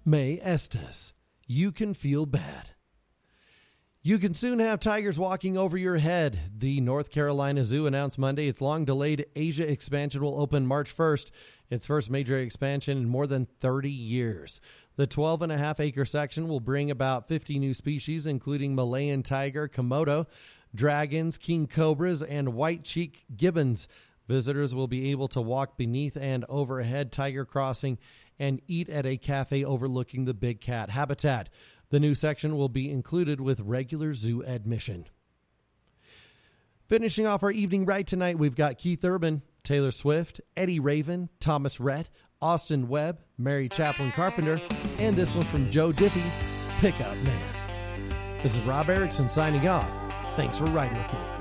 me estas. You can feel bad. You can soon have tigers walking over your head. The North Carolina Zoo announced Monday its long-delayed Asia expansion will open March 1st, its first major expansion in more than 30 years. The 12.5-acre section will bring about 50 new species, including Malayan tiger, Komodo, dragons, king cobras, and white-cheeked gibbons. Visitors will be able to walk beneath and overhead Tiger Crossing and eat at a cafe overlooking the Big Cat habitat. The new section will be included with regular zoo admission. Finishing off our evening ride tonight, we've got Keith Urban, Taylor Swift, Eddie Raven, Thomas Rhett, Austin Webb, Mary Chaplin Carpenter, and this one from Joe Diffie, Pickup Man. This is Rob Erickson signing off. Thanks for riding with me.